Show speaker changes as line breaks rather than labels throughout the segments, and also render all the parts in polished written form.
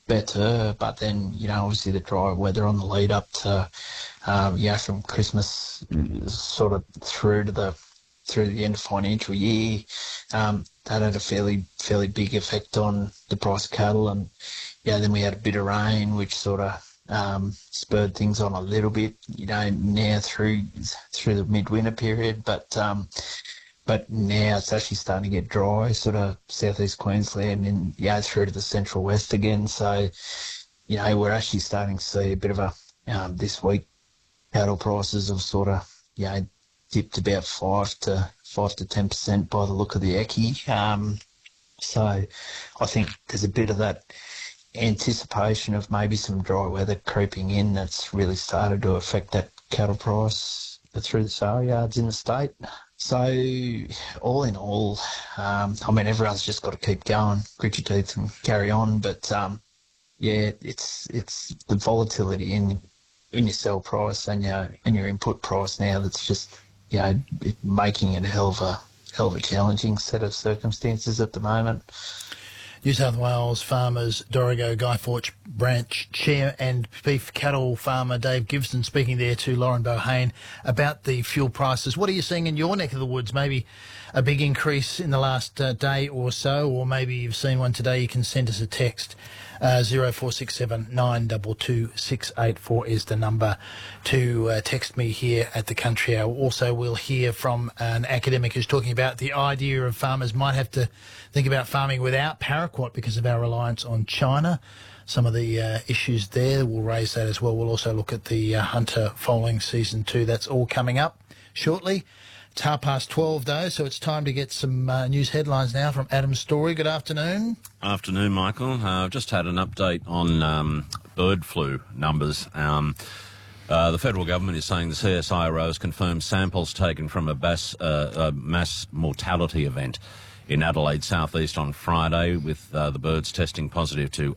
better, but then, obviously the dry weather on the lead up to, from Christmas sort of through the end of financial year, that had a fairly big effect on the price of cattle. And, then we had a bit of rain, which sort of spurred things on a little bit, now through the midwinter period. But now it's actually starting to get dry, sort of southeast Queensland and through to the central west again. So, we're actually starting to see a bit of a this week cattle prices have sort of dipped about 5 to 10% by the look of the ECI. So I think there's a bit of that anticipation of maybe some dry weather creeping in that's really started to affect that cattle price through the sale yards in the state. So all in all, everyone's just got to keep going, grit your teeth and carry on. But it's the volatility in your sell price and your input price now that's just making it a hell of a challenging set of circumstances at the moment.
New South Wales Farmers Dorrigo Guy Fawkes Branch Chair and beef cattle farmer Dave Gibson speaking there to Lauren Bohane about the fuel prices. What are you seeing in your neck of the woods? Maybe a big increase in the last day or so, or maybe you've seen one today. You can send us a text. 0467 922 684 is the number to text me here at the Country Hour. Also, we'll hear from an academic who's talking about the idea of farmers might have to think about farming without paraquat because of our reliance on China. Some of the issues there, we'll raise that as well. We'll also look at the hunter foaling season 2. That's all coming up shortly. It's 12:30 though, so it's time to get some news headlines now from Adam Story. Good afternoon.
Afternoon, Michael. I've just had an update on bird flu numbers. The federal government is saying the CSIRO has confirmed samples taken from a mass mortality event in Adelaide southeast on Friday, with the birds testing positive to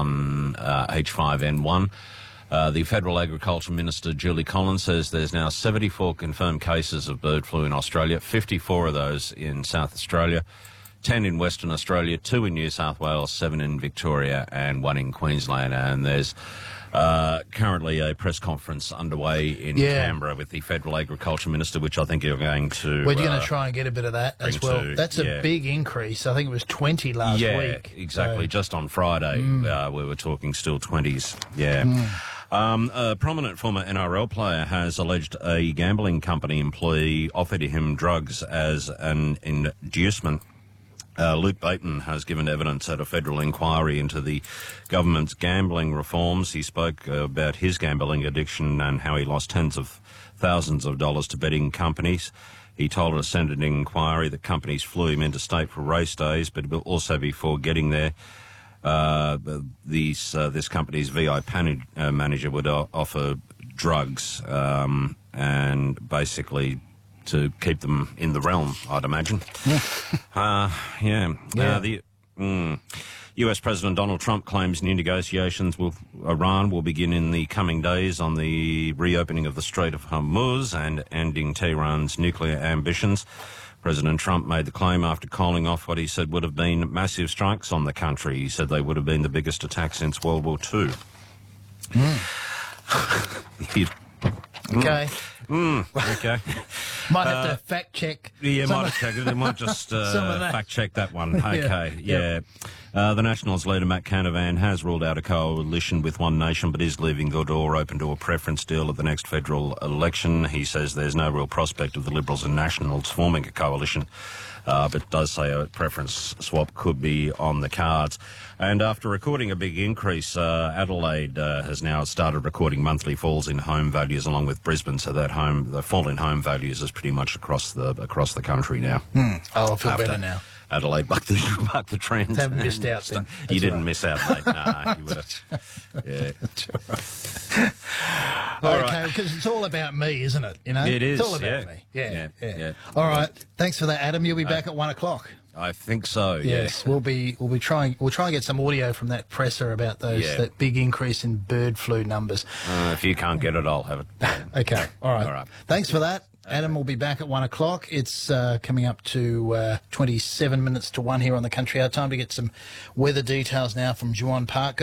H5N1. The Federal Agriculture Minister, Julie Collins, says there's now 74 confirmed cases of bird flu in Australia, 54 of those in South Australia, 10 in Western Australia, 2 in New South Wales, 7 in Victoria and 1 in Queensland. And there's currently a press conference underway in Canberra with the Federal Agriculture Minister, which I think you're going to...
We're going to try and get a bit of that as well. That's a big increase. I think it was 20 last week.
Yeah, exactly. So. Just on Friday, we were talking still 20s. Yeah. A prominent former NRL player has alleged a gambling company employee offered him drugs as an inducement. Luke Bateman has given evidence at a federal inquiry into the government's gambling reforms. He spoke about his gambling addiction and how he lost tens of thousands of dollars to betting companies. He told a Senate inquiry that companies flew him interstate for race days, but also before getting there, this company's VIP manager would offer drugs and basically to keep them in the realm, I'd imagine. The US President Donald Trump claims new negotiations with Iran will begin in the coming days on the reopening of the Strait of Hormuz and ending Tehran's nuclear ambitions. President Trump made the claim after calling off what he said would have been massive strikes on the country. He said they would have been the biggest attack since World War II.
Okay.
Okay.
Might have to fact check.
Yeah, might have checked it. It might just fact check that one. Okay, yeah. The Nationals leader Matt Canavan has ruled out a coalition with One Nation, but is leaving the door open to a preference deal at the next federal election. He says there's no real prospect of the Liberals and Nationals forming a coalition, but does say a preference swap could be on the cards. And after recording a big increase, Adelaide has now started recording monthly falls in home values along with Brisbane, so the fall in home values is pretty much across the country now.
I feel better now.
Adelaide bucked the trend.
Haven't missed out then.
You didn't miss out, mate. No, you would have. Yeah.
Okay, because it's all about me, isn't it? You know,
it is.
It's all about me. Yeah. All right. Thanks for that, Adam. You'll be back at 1 o'clock.
I think so.
Yes, we'll try and get some audio from that presser about that big increase in bird flu numbers.
If you can't get it, I'll have it.
Okay. All right. Thanks for that. Adam will be back at 1 o'clock. It's coming up to 27 minutes to 1 here on the Country Hour. Time to get some weather details now from Juan Park.